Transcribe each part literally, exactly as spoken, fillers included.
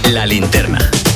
La Linterna.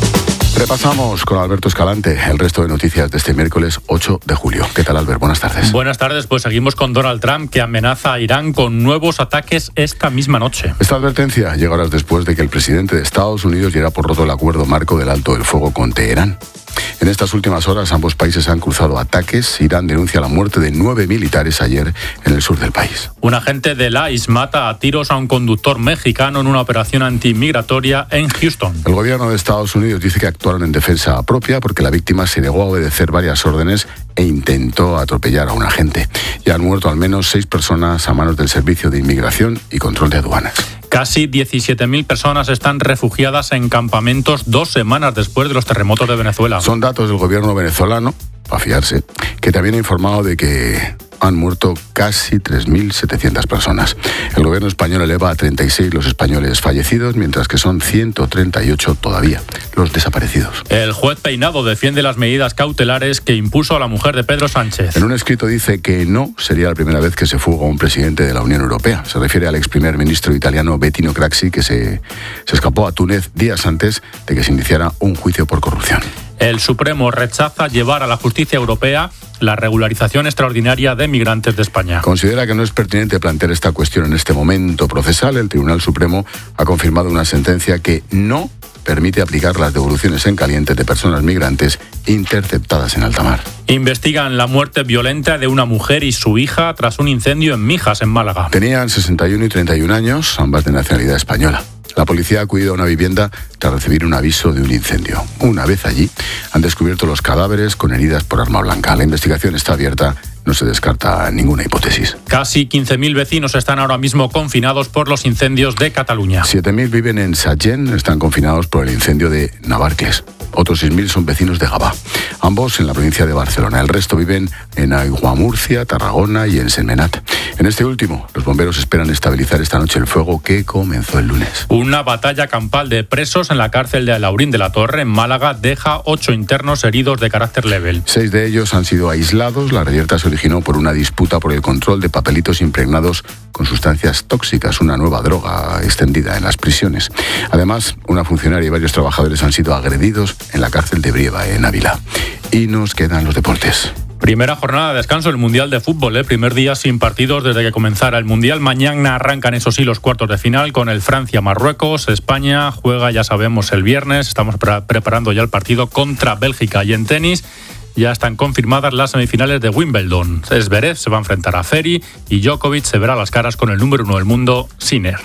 Repasamos con Alberto Escalante el resto de noticias de este miércoles ocho de julio. ¿Qué tal, Albert? Buenas tardes. Buenas tardes, pues seguimos con Donald Trump, que amenaza a Irán con nuevos ataques esta misma noche. Esta advertencia llega horas después de que el presidente de Estados Unidos diera por roto el acuerdo marco del alto del fuego con Teherán. En estas últimas horas ambos países han cruzado ataques. Irán denuncia la muerte de nueve militares ayer en el sur del país. Un agente del I C E mata a tiros a un conductor mexicano en una operación antimigratoria en Houston. El gobierno de Estados Unidos dice que actuaron en defensa propia porque la víctima se negó a obedecer varias órdenes e intentó atropellar a un agente. Ya han muerto al menos seis personas a manos del Servicio de Inmigración y Control de Aduanas. Casi diecisiete mil personas están refugiadas en campamentos dos semanas después de los terremotos de Venezuela. Son datos del gobierno venezolano, para fiarse, que también ha informado de que han muerto casi tres mil setecientas personas. El gobierno español eleva a treinta y seis los españoles fallecidos, mientras que son ciento treinta y ocho todavía los desaparecidos. El juez Peinado defiende las medidas cautelares que impuso a la mujer de Pedro Sánchez. En un escrito dice que no sería la primera vez que se fuga un presidente de la Unión Europea. Se refiere al ex primer ministro italiano Bettino Craxi, que se, se escapó a Túnez días antes de que se iniciara un juicio por corrupción. El Supremo rechaza llevar a la justicia europea la regularización extraordinaria de migrantes de España. Considera que no es pertinente plantear esta cuestión en este momento procesal. El Tribunal Supremo ha confirmado una sentencia que no permite aplicar las devoluciones en caliente de personas migrantes interceptadas en alta mar. Investigan la muerte violenta de una mujer y su hija tras un incendio en Mijas, en Málaga. Tenían sesenta y uno y treinta y un años, ambas de nacionalidad española. La policía ha acudido a una vivienda tras recibir un aviso de un incendio. Una vez allí, han descubierto los cadáveres con heridas por arma blanca. La investigación está abierta. No se descarta ninguna hipótesis. Casi quince mil vecinos están ahora mismo confinados por los incendios de Cataluña. siete mil viven en Sallent, están confinados por el incendio de Navarcles. Otros seis mil son vecinos de Gavà, ambos en la provincia de Barcelona. El resto viven en Aiguamurcia, Tarragona y en Sentmenat. En este último, los bomberos esperan estabilizar esta noche el fuego que comenzó el lunes. Una batalla campal de presos en la cárcel de Alaurín de la Torre, en Málaga, deja ocho internos heridos de carácter leve. Seis de ellos han sido aislados. La reyerta se originó por una disputa por el control de papelitos impregnados con sustancias tóxicas, una nueva droga extendida en las prisiones. Además, una funcionaria y varios trabajadores han sido agredidos en la cárcel de Brieva, en Ávila. Y nos quedan los deportes. Primera jornada de descanso del Mundial de Fútbol, ¿eh? Primer día sin partidos desde que comenzara el Mundial. Mañana arrancan, eso sí, los cuartos de final con el Francia-Marruecos. España juega, ya sabemos, el viernes. Estamos pre- preparando ya el partido contra Bélgica. Y en tenis ya están confirmadas las semifinales de Wimbledon. Zverev se va a enfrentar a Ferry y Djokovic se verá las caras con el número uno del mundo, Sinner.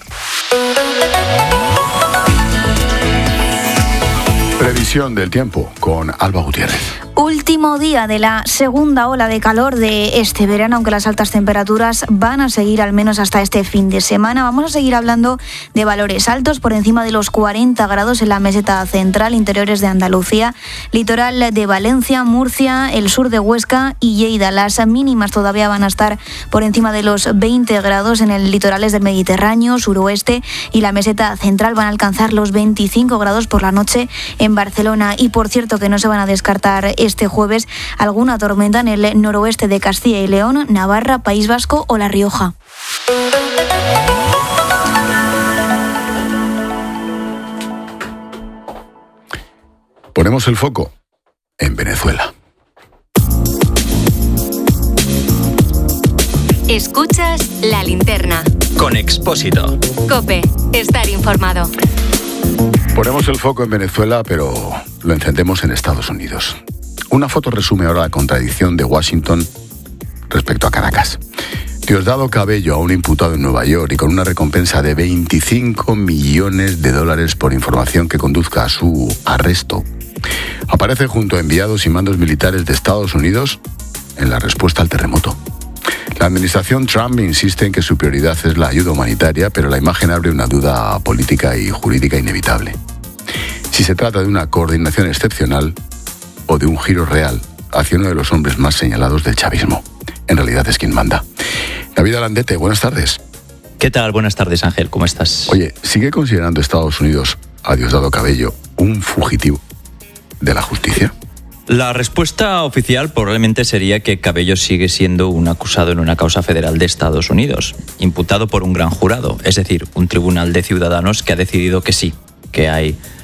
Previsión del tiempo con Alba Gutiérrez. Último día de la segunda ola de calor de este verano, aunque las altas temperaturas van a seguir al menos hasta este fin de semana. Vamos a seguir hablando de valores altos por encima de los cuarenta grados en la meseta central, interiores de Andalucía, litoral de Valencia, Murcia, el sur de Huesca y Lleida. Las mínimas todavía van a estar por encima de los veinte grados en el litorales del Mediterráneo, suroeste y la meseta central. Van a alcanzar los veinticinco grados por la noche en Barcelona. Y por cierto que no se van a descartar este jueves alguna tormenta en el noroeste de Castilla y León, Navarra, País Vasco o La Rioja. Ponemos el foco en Venezuela. Escuchas La Linterna. Con Expósito. COPE. Estar informado. Ponemos el foco en Venezuela, pero lo encendemos en Estados Unidos. Una foto resume ahora la contradicción de Washington respecto a Caracas. Diosdado Cabello, a un imputado en Nueva York y con una recompensa de veinticinco millones de dólares por información que conduzca a su arresto, aparece junto a enviados y mandos militares de Estados Unidos en la respuesta al terremoto. La administración Trump insiste en que su prioridad es la ayuda humanitaria, pero la imagen abre una duda política y jurídica inevitable. Si se trata de una coordinación excepcional o de un giro real hacia uno de los hombres más señalados del chavismo. En realidad es quien manda. David Alandete, buenas tardes. ¿Qué tal? Buenas tardes, Ángel. ¿Cómo estás? Oye, ¿sigue considerando Estados Unidos a Diosdado Cabello un fugitivo de la justicia? La respuesta oficial probablemente sería que Cabello sigue siendo un acusado en una causa federal de Estados Unidos, imputado por un gran jurado, es decir, un tribunal de ciudadanos que ha decidido que sí, que hay